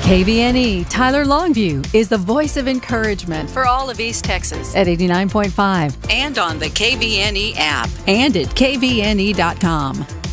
KVNE Tyler Longview is the voice of encouragement for all of East Texas at 89.5 and on the KVNE app and at kvne.com.